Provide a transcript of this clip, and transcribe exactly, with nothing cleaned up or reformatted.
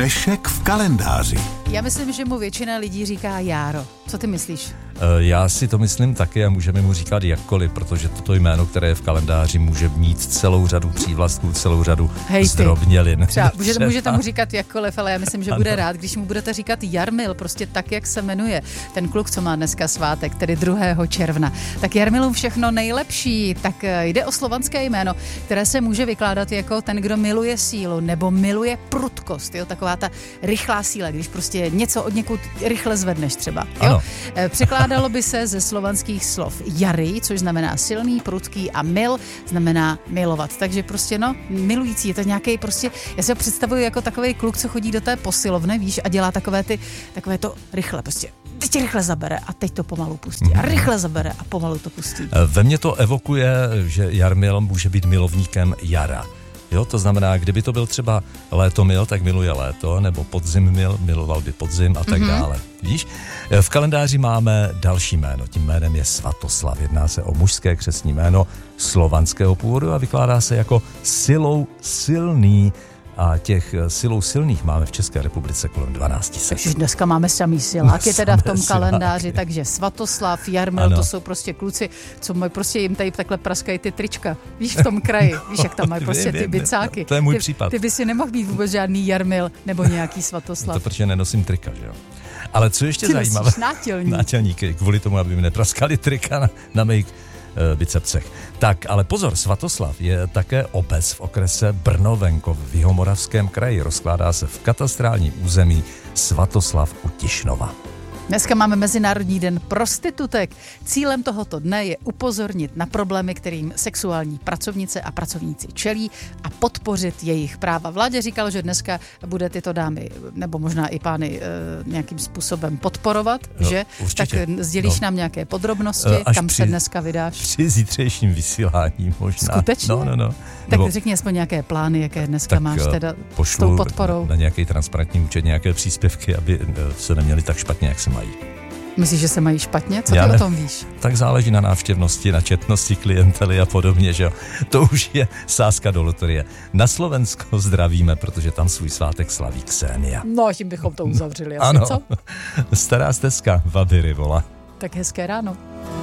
Dnešek v kalendáři. Já myslím, že mu většina lidí říká Járo. Co ty myslíš? Já si to myslím taky a můžeme mu říkat jakkoliv, protože toto jméno, které je v kalendáři, může mít celou řadu přívlastků, celou řadu Hej, zdrobnělin. Třeba, můžete, můžete mu říkat jakkoliv, ale já myslím, že ano. Bude rád, když mu budete říkat Jarmil, prostě tak, jak se jmenuje ten kluk, co má dneska svátek, tedy druhého června. Tak Jarmilu všechno nejlepší. Tak jde o slovanské jméno, které se může vykládat jako ten, kdo miluje sílu nebo miluje prudkost. Jo? Taková ta rychlá síla, když prostě něco od někud rychle zvedneš třeba. Jo? Překládalo by se ze slovanských slov jary, což znamená silný, prudký, a mil znamená milovat. Takže prostě no, milující, je to nějaký prostě, já si ho představuji jako takový kluk, co chodí do té posilovny, víš, a dělá takové ty, takové to rychle prostě. Teď rychle zabere a teď to pomalu pustí. A rychle zabere a pomalu to pustí. Ve mně to evokuje, že Jarmil může být milovníkem jara. Jo, to znamená, kdyby to byl třeba létomil, tak miluje léto, nebo podzim mil, miloval by podzim a tak mm-hmm. dále. Víš? V kalendáři máme další jméno, tím jménem je Svatoslav. Jedná se o mužské křestní jméno slovanského původu a vykládá se jako silou silný. A těch silou silných máme v České republice kolem dvanáct set. Takže dneska máme samý silák, je teda v tom kalendáři, siláky. Takže Svatoslav, Jarmil, ano. To jsou prostě kluci, co mají prostě jim tady takhle praskají ty trička. Víš, v tom kraji, víš, jak tam mají prostě ty bicáky. To je můj ty, případ. Ty by si nemohl být vůbec žádný Jarmil nebo nějaký Svatoslav. To protože nenosím trika, že jo. Ale co ještě ty zajímavé? nátělník. Nátělníky, kvůli tomu, aby mi nepraskali trika na, na mých bicepsech. Tak, ale pozor, Svatoslav je také obec v okrese Brno-Venkov v Jihomoravském kraji. Rozkládá se v katastrálním území Svatoslav u Tišnova. Dneska máme Mezinárodní den prostitutek. Cílem tohoto dne je upozornit na problémy, kterým sexuální pracovnice a pracovníci čelí a podpořit jejich práva. Vládě říkal, že dneska bude tyto dámy, nebo možná i pány, e, nějakým způsobem podporovat, no, že? Určitě. Tak sdělíš no. nám nějaké podrobnosti, Až kam při, se dneska vydáš? Při zítřejším vysílání možná. Skutečně? No, no, no. Tak nebo, řekni aspoň nějaké plány, jaké dneska máš teda s tou podporou. Na nějaký transparentní účet nějaké příspěvky, aby se neměli tak špatně, jak se mají. Myslíš, že se mají špatně? Co Já ty ne, o tom víš? Tak záleží na návštěvnosti, na četnosti klientely a podobně, že jo. To už je sázka do loterie. Na Slovensko zdravíme, protože tam svůj svátek slaví Ksenia. No, tím bychom to uzavřeli asi, ano. Co? Stará stezka Vaby Rivola. Tak hezké ráno.